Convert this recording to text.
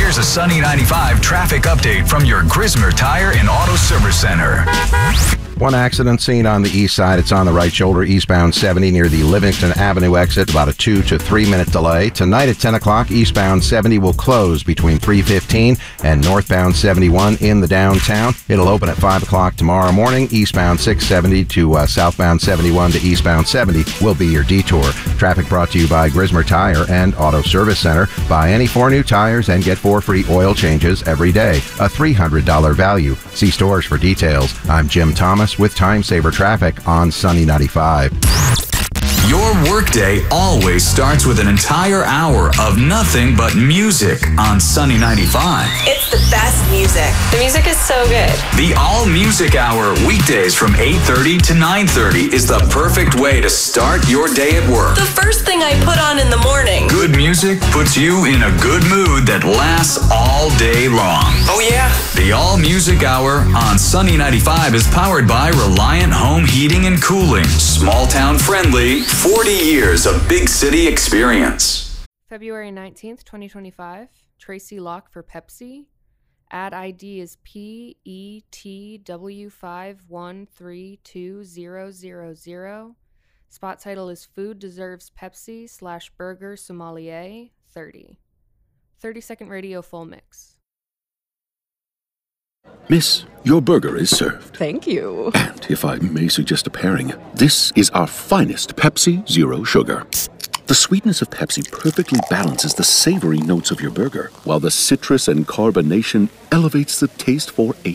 Here's a Sunny 95 traffic update from your Grismer Tire and Auto Service Center. One accident seen on the east side. It's on the right shoulder, eastbound 70 near the Livingston Avenue exit. About a 2 to 3 minute delay. Tonight at 10 o'clock, eastbound 70 will close between 3:15 and northbound 71 in the downtown. It'll open at 5 o'clock tomorrow morning. Eastbound 670 to southbound 71 to eastbound 70 will be your detour. Traffic brought to you by Grismer Tire and Auto Service Center. Buy any 4 new tires and get 4 free oil changes every day. A $300 value. See stores for details. I'm Jim Thomas with Time Saver Traffic on Sunny 95. Your workday always starts with an entire hour of nothing but music on Sunny 95. It's the best music. The music is so good. The All Music Hour, weekdays from 8:30 to 9:30, is the perfect way to start your day at work. The first thing I put on in the morning. Good music puts you in a good mood that lasts all day long. Oh, yeah? The All Music Hour on Sunny 95 is powered by Reliant Home Heating and Cooling. Small town friendly, 40 years of big city experience. February 19th, 2025. Tracy Locke for Pepsi. Ad ID is PETW5132000. Spot title is Food Deserves Pepsi / Burger Sommelier 30. 30-second radio full mix. Miss, your burger is served. Thank you. And if I may suggest a pairing, this is our finest Pepsi Zero Sugar. The sweetness of Pepsi perfectly balances the savory notes of your burger, while the citrus and carbonation elevates the taste for a